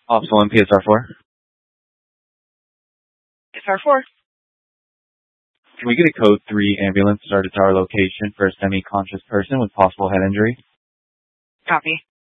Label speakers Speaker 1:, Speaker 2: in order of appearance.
Speaker 1: Officer 1, PSR 4.
Speaker 2: PSR 4.
Speaker 1: Can we get a code 3 ambulance started to our location for a semi-conscious person with possible head injury?
Speaker 2: Copy.